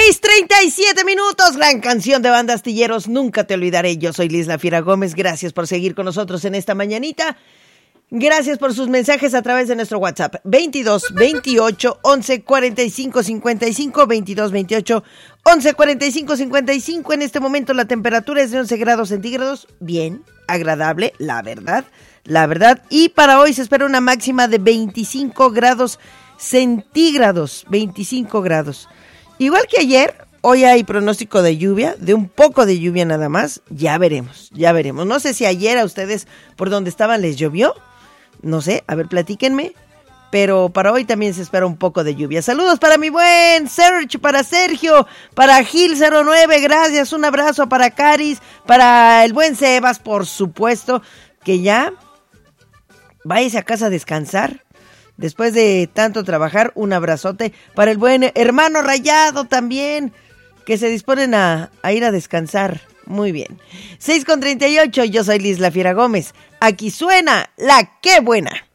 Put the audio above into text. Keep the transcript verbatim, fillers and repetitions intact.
seis treinta y siete minutos, gran canción de Banda Astilleros, Nunca Te Olvidaré. Yo soy Liz La Fiera Gómez, gracias por seguir con nosotros en esta mañanita. Gracias por sus mensajes a través de nuestro WhatsApp, veintidós veintiocho once cuarenta y cinco cincuenta y cinco, veintidós veintiocho once cuarenta y cinco cincuenta y cinco. En este momento la temperatura es de once grados centígrados, bien, agradable, la verdad, la verdad. Y para hoy se espera una máxima de veinticinco grados centígrados, veinticinco grados. Igual que ayer, hoy hay pronóstico de lluvia, de un poco de lluvia nada más, ya veremos, ya veremos. No sé si ayer a ustedes por donde estaban les llovió. No sé, a ver, platíquenme. Pero para hoy también se espera un poco de lluvia. Saludos para mi buen Sergio, para Sergio, para Gil cero nueve, gracias. Un abrazo para Caris, para el buen Sebas, por supuesto. Que ya váyase a casa a descansar. Después de tanto trabajar, un abrazote para el buen hermano Rayado también. Que se disponen a, a ir a descansar. Muy bien. seis con treinta y ocho, yo soy Liz La Fiera Gómez. Aquí suena La Qué Buena.